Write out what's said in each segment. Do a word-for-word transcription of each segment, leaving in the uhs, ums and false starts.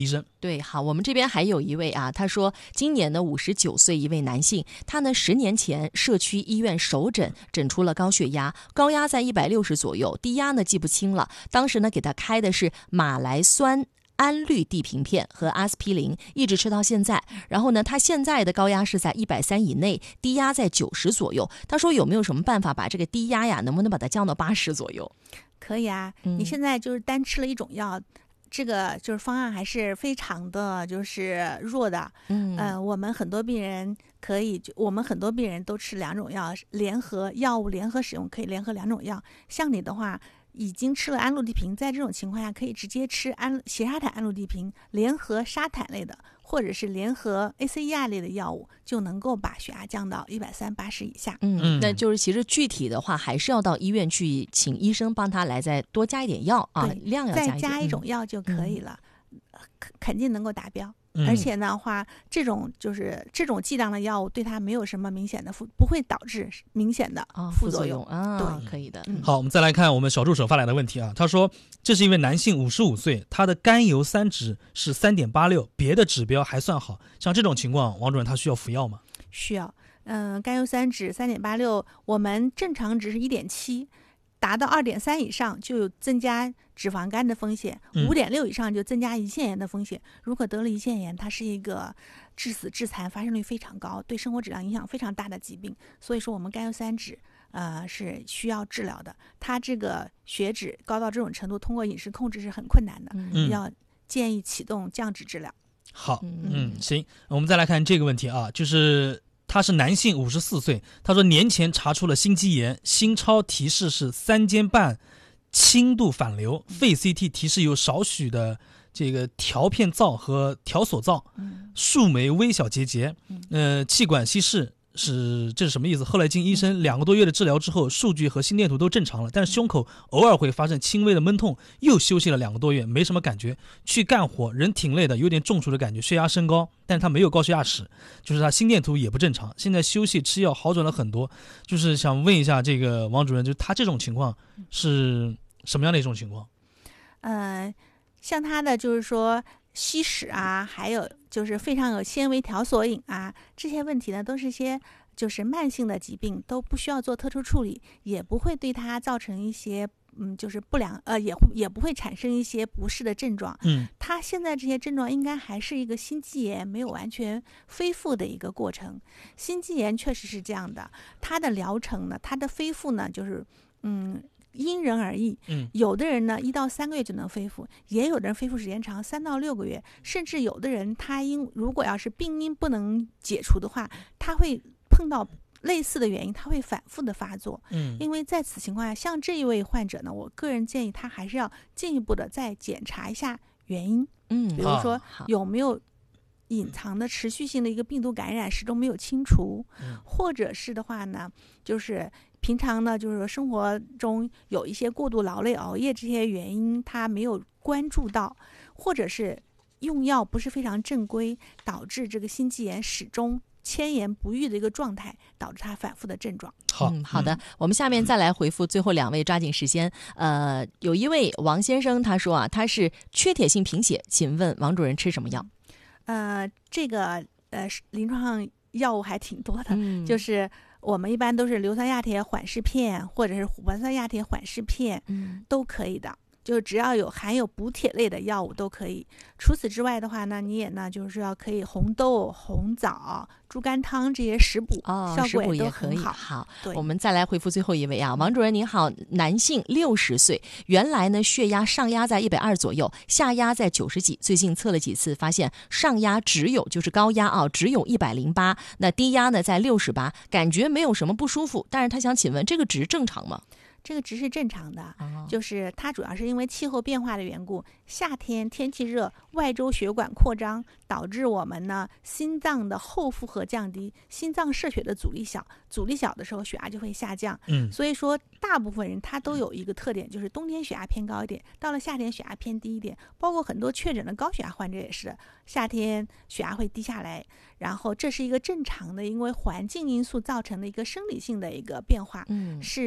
医生。 对，好，我们这边还有一位啊，他说今年的五十九岁一位男性，他呢十年前社区医院首诊诊出了高血压，高压在一百六十左右，低压呢记不清了，当时呢给他开的是马来酸氨氯地平片和阿司匹林，一直吃到现在。然后呢，他现在的高压是在一百三以内，低压在九十左右。他说有没有什么办法把这个低压呀，能不能把它降到八十左右？ 可以啊，嗯、你现在就是单吃了一种药。这个就是方案还是非常的就是弱的，嗯，呃，我们很多病人可以，我们很多病人都吃两种药，联合药物联合使用，可以联合两种药。像你的话，已经吃了氨氯地平，在这种情况下可以直接吃氨缬沙坦氨氯地平联合沙坦类的，或者是联合 A C E R 类的药物，就能够把血压降到一百三八十以下。 嗯，那就是其实具体的话，还是要到医院去请医生帮他来再多加一点药啊，量要加一点， 再加一种药就可以了，嗯、肯定能够达标。 嗯、 而且的话，这种就是这种剂量的药物对它没有什么明显的副，不会导致明显的副作用、 哦、副作用啊， 对， 可以的。 嗯、 好，我们再来看我们小助手发来的问题啊，他说这是一位男性，五十五岁，他的甘油三酯是 三点八六， 别的指标还算好，像这种情况，王主任他需要服药吗？ 需要。嗯、呃，甘油三酯 三点八六， 我们正常值是 一点七，达到 二点三 以上就有增加脂肪肝的风险， 五点六 以上就增加胰腺炎的风险、嗯、如果得了胰腺炎，它是一个致死致残发生率非常高，对生活质量影响非常大的疾病，所以说我们甘油三酯呃是需要治疗的。它这个血脂高到这种程度，通过饮食控制是很困难的、嗯、要建议启动降脂治疗。 好，嗯，行，我们再来看这个问题啊，就是他是男性，五十四岁，他说年前查出了心肌炎，心超提示是三间半轻度反流，肺 C T 提示有少许的这个条片灶和条索灶，数枚微小结节，呃，气管稀释是这是什么意思？后来经医生两个多月的治疗之后，数据和心电图都正常了，但是胸口偶尔会发生轻微的闷痛，又休息了两个多月，没什么感觉，去干活人挺累的，有点中暑的感觉，血压升高，但是他没有高血压史，就是他心电图也不正常，现在休息吃药好转了很多，就是想问一下这个王主任，就他这种情况是什么样的一种情况？ 呃，像他的就是说吸食啊，还有就是肺上有纤维条索隐啊，这些问题呢都是一些就是慢性的疾病，都不需要做特殊处理，也不会对它造成一些嗯就是不良呃也也不会产生一些不适的症状。 嗯， 他现在这些症状应该还是一个心肌炎没有完全恢复的一个过程。心肌炎确实是这样的，它的疗程呢，它的恢复呢就是嗯。因人而异， 嗯， 有的人呢一到三个月就能恢复，也有的人恢复时间长，三到六个月，甚至有的人他因如果要是病因不能解除的话，他会碰到类似的原因，他会反复的发作。 嗯， 因为在此情况下，像这一位患者呢，我个人建议他还是要进一步的再检查一下原因， 嗯， 比如说有没有隐藏的持续性的一个病毒感染始终没有清除， 嗯、 或者是的话呢，就是平常呢，就是说生活中有一些过度劳累、熬夜这些原因，他没有关注到，或者是用药不是非常正规，导致这个心肌炎始终迁延不愈的一个状态，导致他反复的症状。 好、 嗯，好的，我们下面再来回复最后两位，抓紧时间。呃，有一位王先生他说啊，他是缺铁性贫血，请问王主任吃什么药？ 呃，这个呃临床上药物还挺多的， 嗯、 就是我们一般都是硫酸亚铁缓释片或者是琥珀酸亚铁缓释片， 嗯， 都可以的。就是只要有含有补铁类的药物都可以。除此之外的话呢，你也呢就是要可以红豆、红枣、猪肝汤这些食补， 哦， 效果也都很好。 好， 对， 我们再来回复最后一位啊，王主任您好，男性六十岁，原来呢血压上压在一百二左右，下压在九十几，最近测了几次，发现上压只有就是高压啊，只有一百零八，那低压呢在六十八，感觉没有什么不舒服，但是他想请问这个值正常吗？ 这个值是正常的， 哦、 就是它主要是因为气候变化的缘故，夏天天气热，外周血管扩张，导致我们呢心脏的后负荷降低，心脏射血的阻力小，阻力小的时候血压就会下降。 嗯， 所以说大部分人他都有一个特点，就是冬天血压偏高一点，到了夏天血压偏低一点，包括很多确诊的高血压患者也是的，夏天血压会低下来，然后这是一个正常的，因为环境因素造成的一个生理性的一个变化， 嗯， 是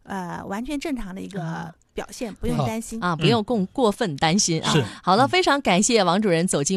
呃完全正常的一个表现，不用好担心啊，不用过过分担心啊。 是好了，非常感谢王主任走进